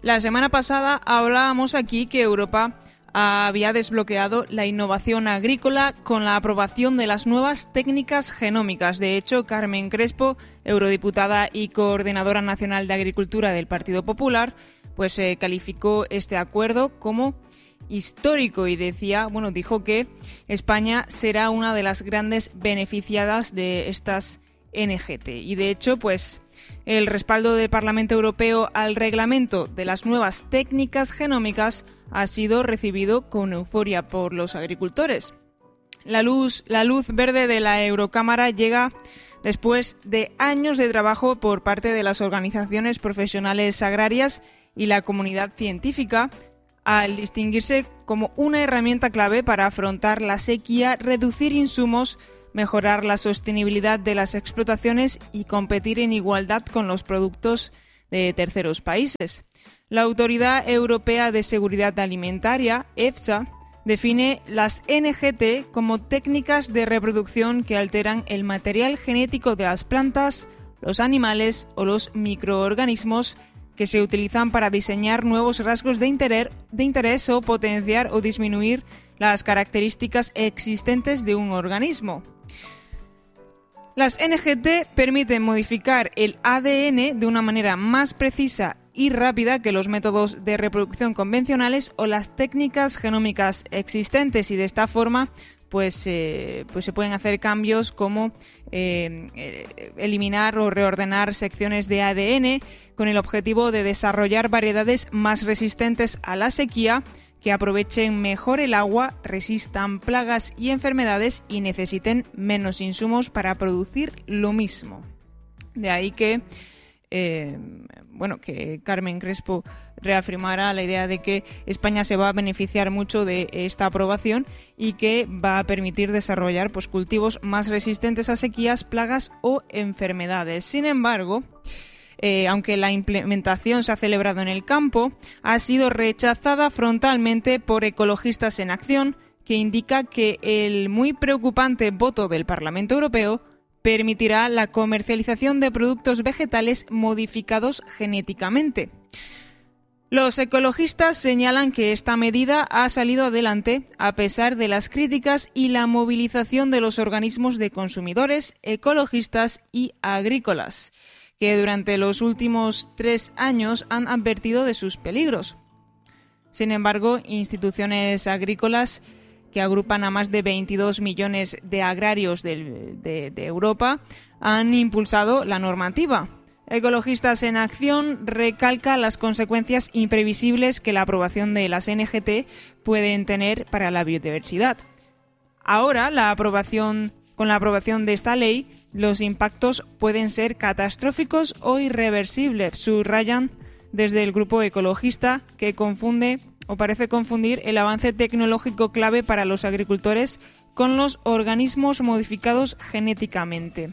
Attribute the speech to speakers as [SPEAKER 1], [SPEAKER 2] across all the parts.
[SPEAKER 1] La semana pasada hablábamos aquí que Europa había desbloqueado la innovación agrícola con la aprobación de las nuevas técnicas genómicas. De hecho, Carmen Crespo, eurodiputada y coordinadora nacional de Agricultura del Partido Popular, pues calificó este acuerdo como histórico y dijo que España será una de las grandes beneficiadas de estas NGT. Y de hecho, pues el respaldo del Parlamento Europeo al reglamento de las nuevas técnicas genómicas ha sido recibido con euforia por los agricultores. La luz verde de la Eurocámara llega después de años de trabajo por parte de las organizaciones profesionales agrarias y la comunidad científica, al distinguirse como una herramienta clave para afrontar la sequía, reducir insumos, mejorar la sostenibilidad de las explotaciones y competir en igualdad con los productos de terceros países. La Autoridad Europea de Seguridad Alimentaria, EFSA, define las NGT como técnicas de reproducción que alteran el material genético de las plantas, los animales o los microorganismos que se utilizan para diseñar nuevos rasgos de interés o potenciar o disminuir las características existentes de un organismo. Las NGT permiten modificar el ADN de una manera más precisa y rápida que los métodos de reproducción convencionales o las técnicas genómicas existentes, y de esta forma pues se pueden hacer cambios como eliminar o reordenar secciones de ADN con el objetivo de desarrollar variedades más resistentes a la sequía, que aprovechen mejor el agua, resistan plagas y enfermedades y necesiten menos insumos para producir lo mismo. De ahí que que Carmen Crespo reafirmara la idea de que España se va a beneficiar mucho de esta aprobación y que va a permitir desarrollar pues, cultivos más resistentes a sequías, plagas o enfermedades. Sin embargo, aunque la implementación se ha celebrado en el campo, ha sido rechazada frontalmente por Ecologistas en Acción, que indica que el muy preocupante voto del Parlamento Europeo permitirá la comercialización de productos vegetales modificados genéticamente. Los ecologistas señalan que esta medida ha salido adelante a pesar de las críticas y la movilización de los organismos de consumidores, ecologistas y agrícolas, que durante los últimos 3 años han advertido de sus peligros. Sin embargo, instituciones agrícolas que agrupan a más de 22 millones de agrarios de Europa, han impulsado la normativa. Ecologistas en Acción recalca las consecuencias imprevisibles que la aprobación de las NGT pueden tener para la biodiversidad. Ahora, con la aprobación de esta ley, los impactos pueden ser catastróficos o irreversibles, subrayan desde el grupo ecologista, que parece confundir el avance tecnológico clave para los agricultores con los organismos modificados genéticamente.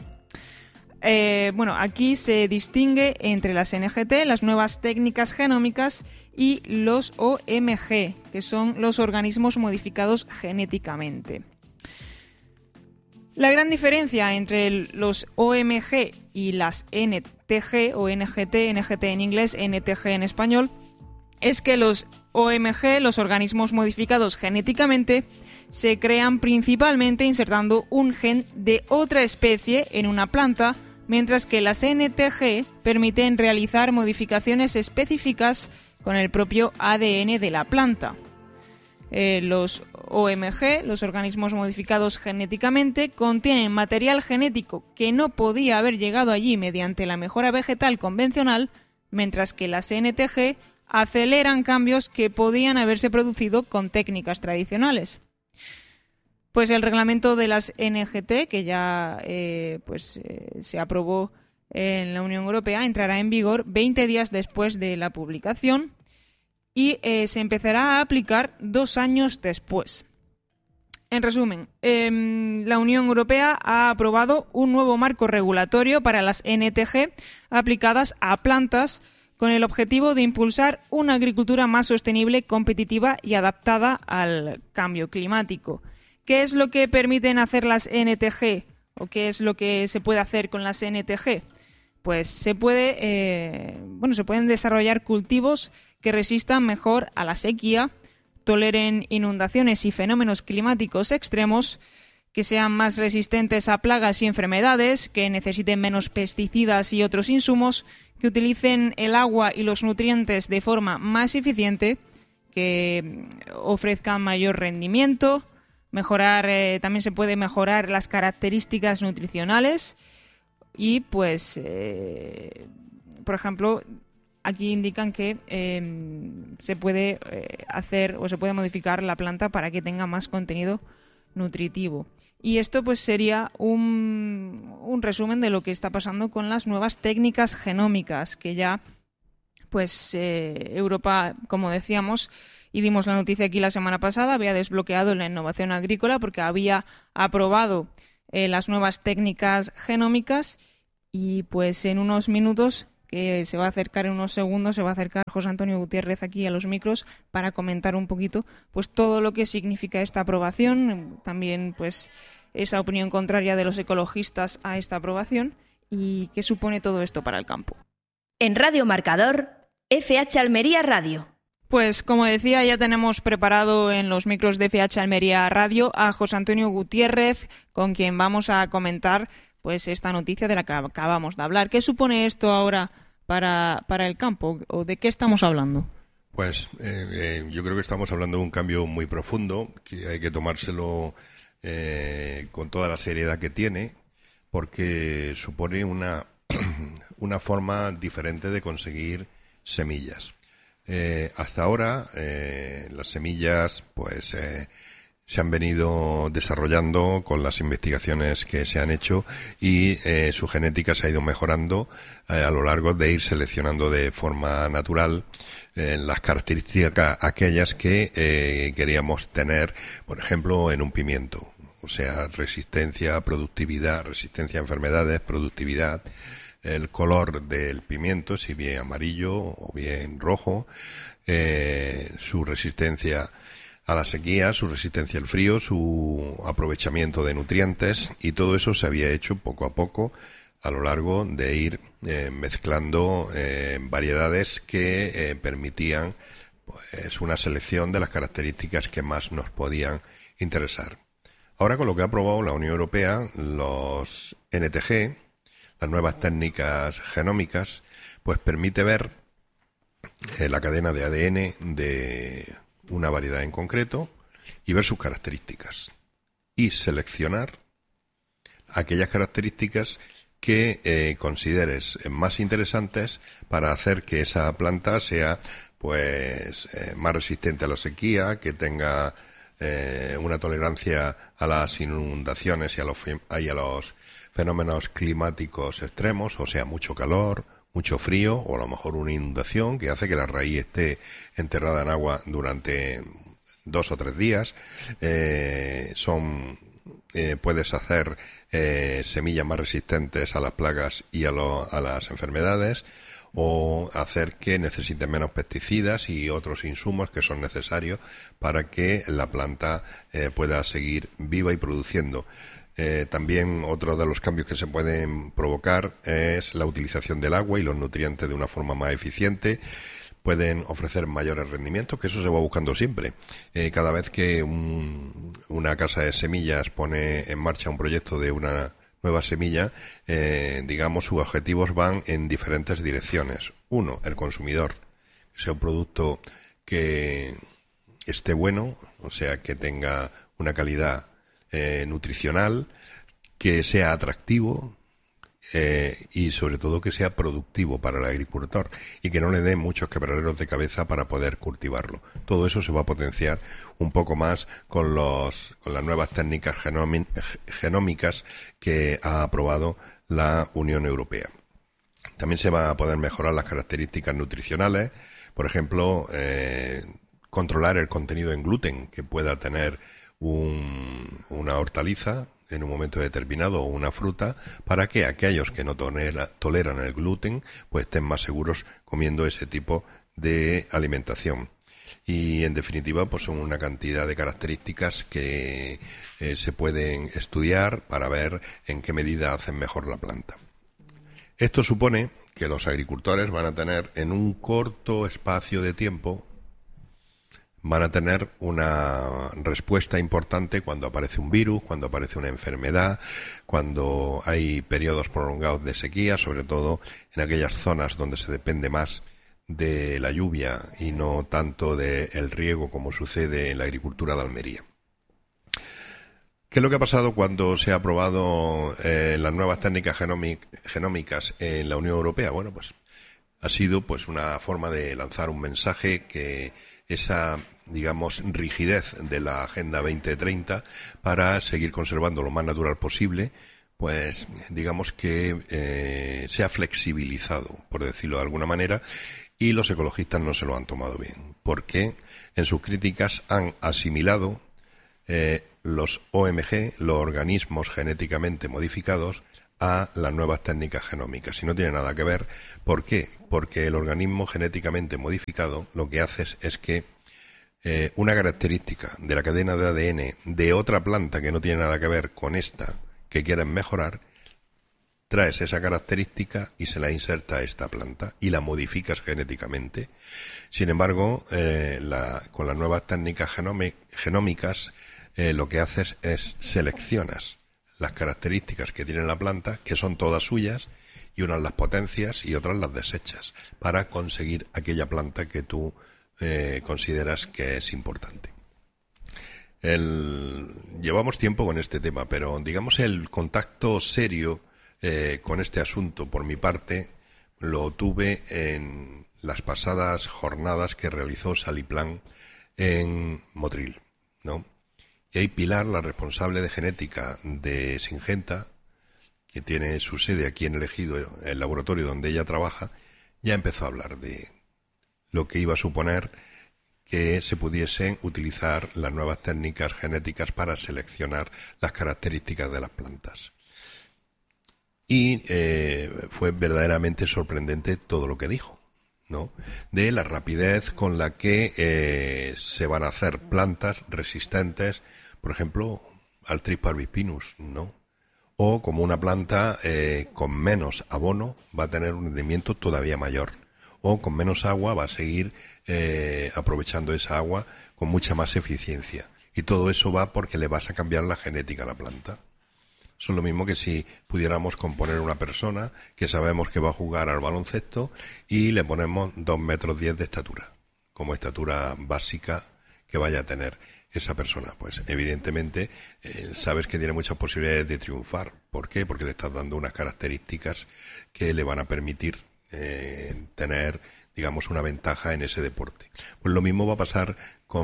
[SPEAKER 1] Aquí se distingue entre las NGT, las nuevas técnicas genómicas, y los OMG, que son los organismos modificados genéticamente. La gran diferencia entre los OMG y las NTG o NGT en inglés, NTG en español, es que los OMG, los organismos modificados genéticamente, se crean principalmente insertando un gen de otra especie en una planta, mientras que las NTG permiten realizar modificaciones específicas con el propio ADN de la planta. Los OMG, los organismos modificados genéticamente, contienen material genético que no podía haber llegado allí mediante la mejora vegetal convencional, mientras que las NTG aceleran cambios que podían haberse producido con técnicas tradicionales. Pues el reglamento de las NGT, que ya se aprobó en la Unión Europea, entrará en vigor 20 días después de la publicación y se empezará a aplicar 2 años después. En resumen, la Unión Europea ha aprobado un nuevo marco regulatorio para las NTG aplicadas a plantas con el objetivo de impulsar una agricultura más sostenible, competitiva y adaptada al cambio climático. ¿Qué es lo que permiten hacer las NTG? ¿O qué es lo que se puede hacer con las NTG? pues se pueden desarrollar cultivos que resistan mejor a la sequía, toleren inundaciones y fenómenos climáticos extremos, que sean más resistentes a plagas y enfermedades, que necesiten menos pesticidas y otros insumos, que utilicen el agua y los nutrientes de forma más eficiente, que ofrezcan mayor rendimiento, también se puede mejorar las características nutricionales y, pues, por ejemplo, aquí indican que se puede hacer o se puede modificar la planta para que tenga más contenido nutritivo. Y esto pues sería un resumen de lo que está pasando con las nuevas técnicas genómicas que ya pues Europa, como decíamos y dimos la noticia aquí la semana pasada, había desbloqueado la innovación agrícola porque había aprobado las nuevas técnicas genómicas y pues en unos minutos, que se va a acercar en unos segundos, se va a acercar José Antonio Gutiérrez aquí a los micros para comentar un poquito pues todo lo que significa esta aprobación, también pues esa opinión contraria de los ecologistas a esta aprobación y qué supone todo esto para el campo.
[SPEAKER 2] En Radio Marcador, FH Almería Radio.
[SPEAKER 1] Pues como decía, ya tenemos preparado en los micros de FH Almería Radio a José Antonio Gutiérrez, con quien vamos a comentar pues esta noticia de la que acabamos de hablar. ¿Qué supone esto ahora para el campo? ¿O de qué estamos hablando?
[SPEAKER 3] Pues yo creo que estamos hablando de un cambio muy profundo, que hay que tomárselo con toda la seriedad que tiene, porque supone una forma diferente de conseguir semillas. Hasta ahora las semillas pues se han venido desarrollando con las investigaciones que se han hecho y su genética se ha ido mejorando a lo largo de ir seleccionando de forma natural las características aquellas que queríamos tener, por ejemplo, en un pimiento. O sea, resistencia, productividad, resistencia a enfermedades, productividad, el color del pimiento, si bien amarillo o bien rojo, su resistencia a la sequía, su resistencia al frío, su aprovechamiento de nutrientes, y todo eso se había hecho poco a poco a lo largo de ir mezclando variedades que permitían pues una selección de las características que más nos podían interesar. Ahora, con lo que ha aprobado la Unión Europea, los NTG, las nuevas técnicas genómicas, pues permite ver la cadena de ADN de una variedad en concreto y ver sus características y seleccionar aquellas características que consideres más interesantes para hacer que esa planta sea pues más resistente a la sequía, que tenga una tolerancia a las inundaciones y a los fenómenos climáticos extremos, o sea, mucho calor, mucho frío o a lo mejor una inundación que hace que la raíz esté enterrada en agua durante 2 o 3 días. Puedes hacer semillas más resistentes a las plagas y a las enfermedades, o hacer que necesiten menos pesticidas y otros insumos que son necesarios para que la planta pueda seguir viva y produciendo. También otro de los cambios que se pueden provocar es la utilización del agua y los nutrientes de una forma más eficiente. Pueden ofrecer mayores rendimientos, que eso se va buscando siempre. Cada vez que una casa de semillas pone en marcha un proyecto de una nueva semilla, digamos, sus objetivos van en diferentes direcciones. Uno, el consumidor, que sea un producto que esté bueno, o sea, que tenga una calidad nutricional, que sea atractivo y sobre todo que sea productivo para el agricultor y que no le dé muchos quebraderos de cabeza para poder cultivarlo. Todo eso se va a potenciar un poco más con las nuevas técnicas genómicas que ha aprobado la Unión Europea. También se van a poder mejorar las características nutricionales, por ejemplo, controlar el contenido en gluten que pueda tener una hortaliza en un momento determinado o una fruta, para que aquellos que no toleran el gluten pues estén más seguros comiendo ese tipo de alimentación. Y en definitiva pues son una cantidad de características que se pueden estudiar para ver en qué medida hacen mejor la planta. Esto supone que los agricultores van a tener, en un corto espacio de tiempo, van a tener una respuesta importante cuando aparece un virus, cuando aparece una enfermedad, cuando hay periodos prolongados de sequía, sobre todo en aquellas zonas donde se depende más de la lluvia y no tanto del riego como sucede en la agricultura de Almería. ¿Qué es lo que ha pasado cuando se ha aprobado las nuevas técnicas genómicas en la Unión Europea? Bueno, pues ha sido pues una forma de lanzar un mensaje que esa, digamos, rigidez de la Agenda 2030 para seguir conservando lo más natural posible, pues digamos que se ha flexibilizado, por decirlo de alguna manera, y los ecologistas no se lo han tomado bien, porque en sus críticas han asimilado los OMG, los organismos genéticamente modificados, a las nuevas técnicas genómicas. Y no tiene nada que ver. ¿Por qué? Porque el organismo genéticamente modificado lo que hace es que una característica de la cadena de ADN de otra planta que no tiene nada que ver con esta que quieren mejorar, traes esa característica y se la inserta a esta planta y la modificas genéticamente. Sin embargo, con las nuevas técnicas genómicas, lo que haces es seleccionas las características que tiene la planta, que son todas suyas, y unas las potencias y otras las desechas, para conseguir aquella planta que tú consideras que es importante. Llevamos tiempo con este tema, pero digamos el contacto serio con este asunto, por mi parte, lo tuve en las pasadas jornadas que realizó Saliplan en Motril, ¿no? Y ahí Pilar, la responsable de genética de Syngenta, que tiene su sede aquí en el Ejido, el laboratorio donde ella trabaja, ya empezó a hablar de lo que iba a suponer que se pudiesen utilizar las nuevas técnicas genéticas para seleccionar las características de las plantas. Y fue verdaderamente sorprendente todo lo que dijo, ¿no? De la rapidez con la que se van a hacer plantas resistentes, por ejemplo, al Tripus parvipinus, ¿no? O como una planta con menos abono va a tener un rendimiento todavía mayor, o con menos agua va a seguir aprovechando esa agua con mucha más eficiencia. Y todo eso va porque le vas a cambiar la genética a la planta. Eso es lo mismo que si pudiéramos componer una persona que sabemos que va a jugar al baloncesto y le ponemos 2,10 metros de estatura, como estatura básica que vaya a tener esa persona. Pues evidentemente sabes que tiene muchas posibilidades de triunfar. ¿Por qué? Porque le estás dando unas características que le van a permitir tener, digamos, una ventaja en ese deporte. Pues lo mismo va a pasar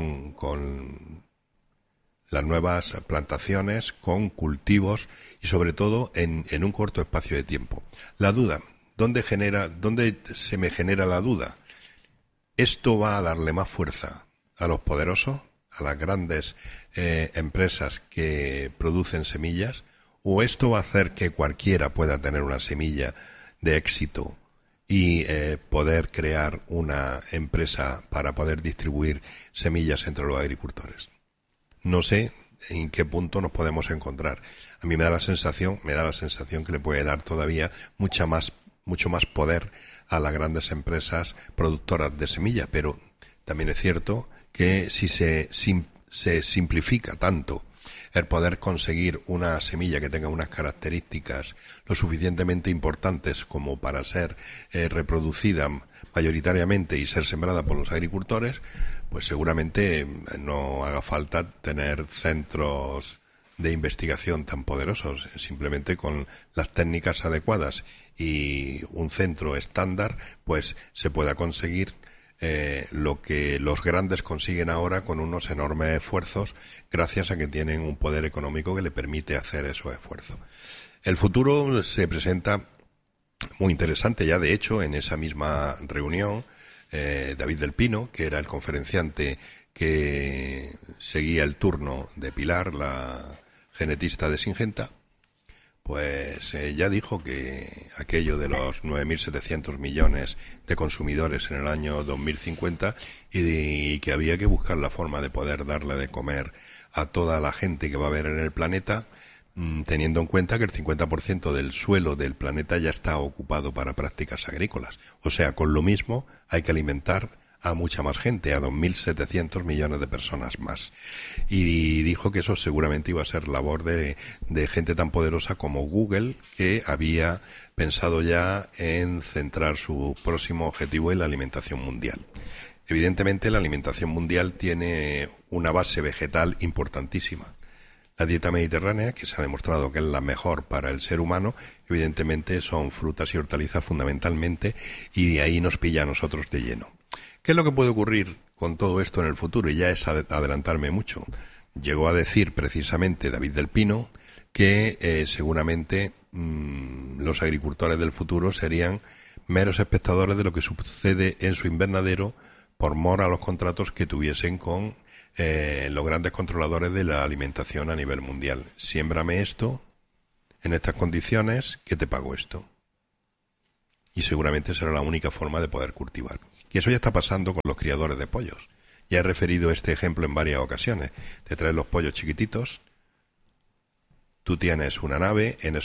[SPEAKER 3] con las nuevas plantaciones, con cultivos y sobre todo en un corto espacio de tiempo. La duda, ¿dónde se me genera la duda? ¿Esto va a darle más fuerza a los poderosos, a las grandes empresas que producen semillas? ¿O esto va a hacer que cualquiera pueda tener una semilla de éxito y poder crear una empresa para poder distribuir semillas entre los agricultores? No sé en qué punto nos podemos encontrar. A mí me da la sensación que le puede dar todavía mucho más poder a las grandes empresas productoras de semillas, pero también es cierto que si se simplifica tanto el poder conseguir una semilla que tenga unas características lo suficientemente importantes como para ser reproducida mayoritariamente y ser sembrada por los agricultores, pues seguramente no haga falta tener centros de investigación tan poderosos. Simplemente con las técnicas adecuadas y un centro estándar, pues se pueda conseguir lo que los grandes consiguen ahora con unos enormes esfuerzos, gracias a que tienen un poder económico que le permite hacer esos esfuerzos. El futuro se presenta muy interesante. Ya de hecho en esa misma reunión David del Pino, que era el conferenciante que seguía el turno de Pilar, la genetista de Syngenta, pues ya dijo que aquello de los 9.700 millones de consumidores en el año 2050 y que había que buscar la forma de poder darle de comer a toda la gente que va a haber en el planeta teniendo en cuenta que el 50% del suelo del planeta ya está ocupado para prácticas agrícolas. O sea, con lo mismo hay que alimentar a mucha más gente, a 2.700 millones de personas más. Y dijo que eso seguramente iba a ser labor de gente tan poderosa como Google, que había pensado ya en centrar su próximo objetivo en la alimentación mundial. Evidentemente, la alimentación mundial tiene una base vegetal importantísima. La dieta mediterránea, que se ha demostrado que es la mejor para el ser humano, evidentemente son frutas y hortalizas fundamentalmente, y de ahí nos pilla a nosotros de lleno. ¿Qué es lo que puede ocurrir con todo esto en el futuro? Y ya es adelantarme mucho. Llegó a decir precisamente David del Pino que seguramente los agricultores del futuro serían meros espectadores de lo que sucede en su invernadero por mor a los contratos que tuviesen con los grandes controladores de la alimentación a nivel mundial. Siémbrame esto en estas condiciones, que te pago esto. Y seguramente será la única forma de poder cultivar. Y eso ya está pasando con los criadores de pollos. Ya he referido este ejemplo en varias ocasiones. Te traes los pollos chiquititos, tú tienes una nave, en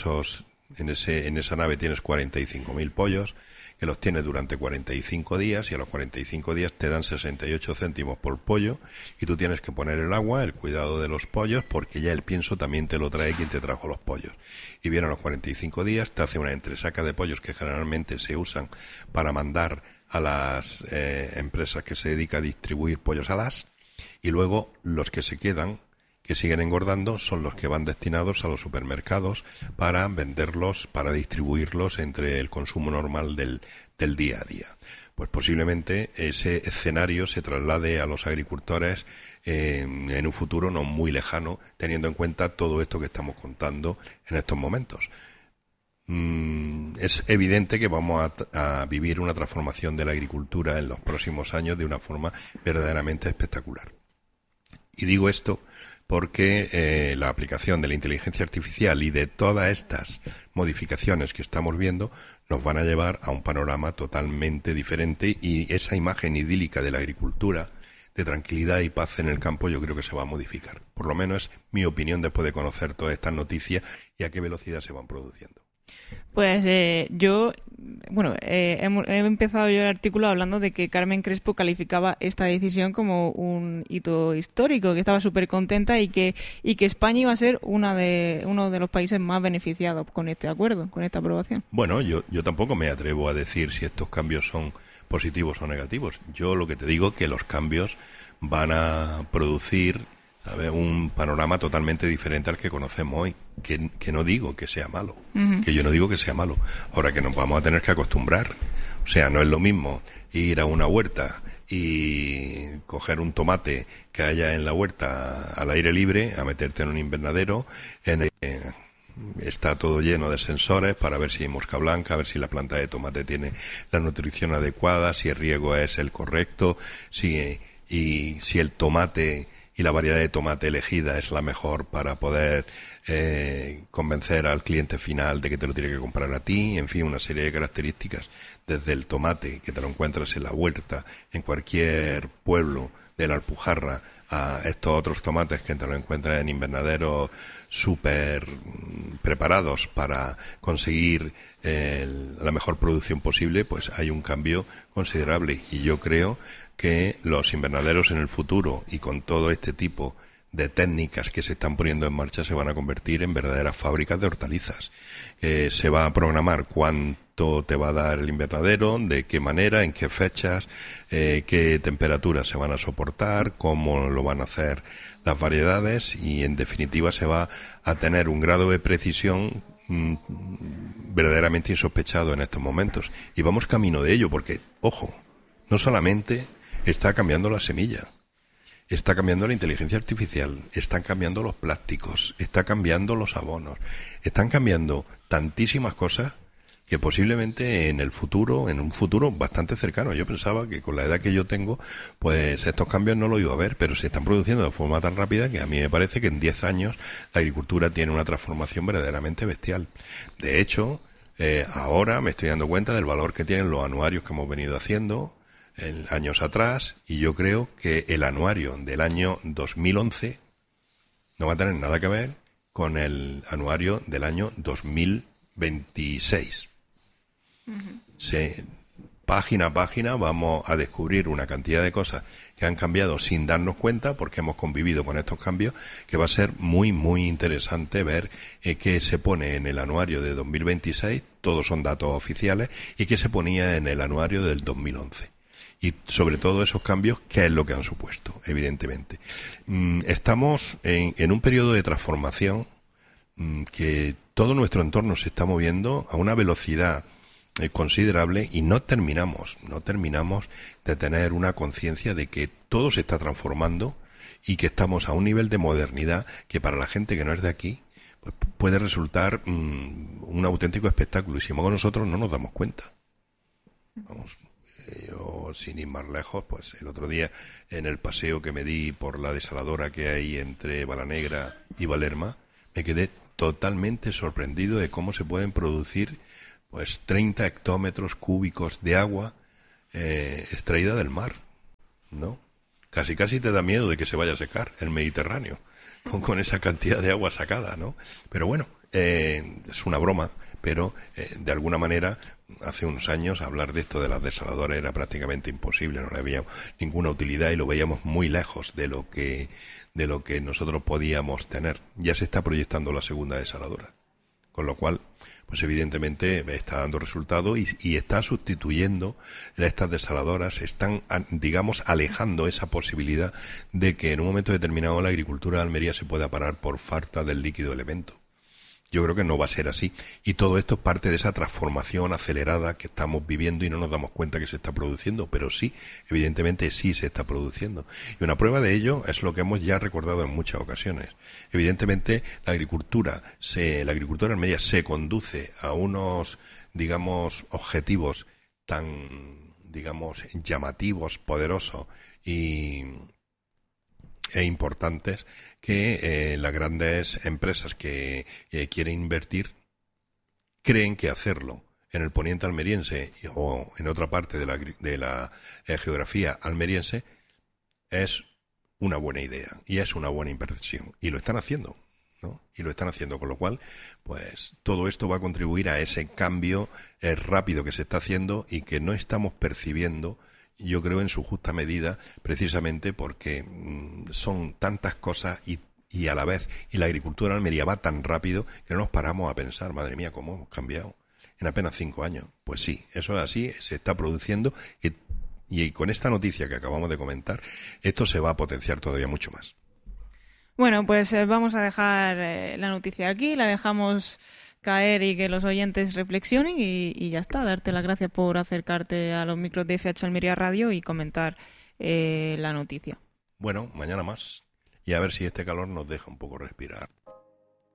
[SPEAKER 3] esa nave tienes 45.000 pollos, que los tienes durante 45 días, y a los 45 días te dan 68 céntimos por pollo, y tú tienes que poner el agua, el cuidado de los pollos, porque ya el pienso también te lo trae quien te trajo los pollos. Y vienen los 45 días, te hace una entresaca de pollos que generalmente se usan para mandar a las empresas que se dedican a distribuir pollos alas, y luego los que se quedan, que siguen engordando, son los que van destinados a los supermercados para venderlos, para distribuirlos entre el consumo normal del día a día. Pues posiblemente ese escenario se traslade a los agricultores en un futuro no muy lejano, teniendo en cuenta todo esto que estamos contando en estos momentos. Es evidente que vamos a vivir una transformación de la agricultura en los próximos años de una forma verdaderamente espectacular. Y digo esto porque la aplicación de la inteligencia artificial y de todas estas modificaciones que estamos viendo nos van a llevar a un panorama totalmente diferente, y esa imagen idílica de la agricultura, de tranquilidad y paz en el campo, yo creo que se va a modificar. Por lo menos es mi opinión después de conocer todas estas noticias y a qué velocidad se van produciendo.
[SPEAKER 1] Pues he empezado yo el artículo hablando de que Carmen Crespo calificaba esta decisión como un hito histórico, que estaba súper contenta y que España iba a ser uno de los países más beneficiados con este acuerdo, con esta aprobación.
[SPEAKER 3] Bueno, yo tampoco me atrevo a decir si estos cambios son positivos o negativos. Yo lo que te digo es que los cambios van a producir, ¿sabes?, un panorama totalmente diferente al que conocemos hoy, que no digo que sea malo, que yo no digo que sea malo, ahora que nos vamos a tener que acostumbrar. O sea, no es lo mismo ir a una huerta y coger un tomate que haya en la huerta al aire libre, a meterte en un invernadero, está todo lleno de sensores para ver si hay mosca blanca, a ver si la planta de tomate tiene la nutrición adecuada, si el riego es el correcto, si el tomate y la variedad de tomate elegida es la mejor para poder convencer al cliente final de que te lo tiene que comprar a ti. En fin, una serie de características, desde el tomate que te lo encuentras en la huerta, en cualquier pueblo de la Alpujarra, a estos otros tomates que te lo encuentras en invernaderos súper preparados para conseguir la mejor producción posible, pues hay un cambio considerable. Y yo creo que los invernaderos en el futuro, y con todo este tipo de técnicas que se están poniendo en marcha, se van a convertir en verdaderas fábricas de hortalizas. Se va a programar cuánto te va a dar el invernadero, de qué manera, en qué fechas, qué temperaturas se van a soportar, cómo lo van a hacer las variedades, y en definitiva se va a tener un grado de precisión verdaderamente insospechado en estos momentos. Y vamos camino de ello, porque, ojo, no solamente está cambiando la semilla, está cambiando la inteligencia artificial, están cambiando los plásticos, está cambiando los abonos, están cambiando tantísimas cosas que posiblemente en un futuro bastante cercano. Yo pensaba que con la edad que yo tengo, pues estos cambios no los iba a ver, pero se están produciendo de forma tan rápida que a mí me parece que en 10 años la agricultura tiene una transformación verdaderamente bestial. De hecho, ahora me estoy dando cuenta del valor que tienen los anuarios que hemos venido haciendo en años atrás, y yo creo que el anuario del año 2011 no va a tener nada que ver con el anuario del año 2026. Página a página vamos a descubrir una cantidad de cosas que han cambiado sin darnos cuenta, porque hemos convivido con estos cambios, que va a ser muy, muy interesante ver qué se pone en el anuario de 2026, todos son datos oficiales, y qué se ponía en el anuario del 2011. Y sobre todo esos cambios, qué es lo que han supuesto, evidentemente. Estamos en un periodo de transformación que todo nuestro entorno se está moviendo a una velocidad considerable y no terminamos de tener una conciencia de que todo se está transformando y que estamos a un nivel de modernidad que para la gente que no es de aquí pues puede resultar un auténtico espectáculo, y sin embargo nosotros no nos damos cuenta. Vamos, yo sin ir más lejos, pues el otro día en el paseo que me di por la desaladora que hay entre Balanegra y Valerma, me quedé totalmente sorprendido de cómo se pueden producir pues 30 hectómetros cúbicos de agua extraída del mar, ¿no? Casi te da miedo de que se vaya a secar el Mediterráneo con esa cantidad de agua sacada, ¿no? Pero bueno, es una broma, pero de alguna manera hace unos años hablar de esto de las desaladoras era prácticamente imposible, no le había ninguna utilidad y lo veíamos muy lejos de lo que nosotros podíamos tener. Ya se está proyectando la segunda desaladora, con lo cual pues evidentemente está dando resultado y está sustituyendo estas desaladoras, están, digamos, alejando esa posibilidad de que en un momento determinado la agricultura de Almería se pueda parar por falta del líquido elemento. Yo creo que no va a ser así. Y todo esto es parte de esa transformación acelerada que estamos viviendo y no nos damos cuenta que se está produciendo, pero sí, evidentemente sí se está produciendo. Y una prueba de ello es lo que hemos ya recordado en muchas ocasiones. Evidentemente, la agricultura en Almería se conduce a unos, digamos, objetivos tan, digamos, llamativos, poderosos e importantes que las grandes empresas que quieren invertir creen que hacerlo en el poniente almeriense o en otra parte de la geografía almeriense es una buena idea y es una buena inversión, y lo están haciendo, ¿no? Y lo están haciendo, con lo cual pues todo esto va a contribuir a ese cambio rápido que se está haciendo y que no estamos percibiendo, yo creo, en su justa medida, precisamente porque son tantas cosas y a la vez, y la agricultura en Almería va tan rápido que no nos paramos a pensar, madre mía, cómo hemos cambiado en apenas 5 años. Pues sí, eso es así, se está produciendo y con esta noticia que acabamos de comentar, esto se va a potenciar todavía mucho más.
[SPEAKER 1] Bueno, pues vamos a dejar la noticia aquí, la dejamos caer y que los oyentes reflexionen y ya está. Darte las gracias por acercarte a los micros de FH Almería Radio y comentar la noticia.
[SPEAKER 3] Bueno, mañana más. Y a ver si este calor nos deja un poco respirar.